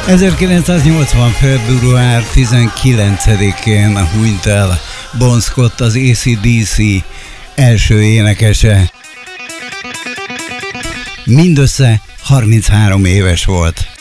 1980. február 19-én hunyt el Bon Scott, az AC/DC első énekese. Mindössze 33 éves volt.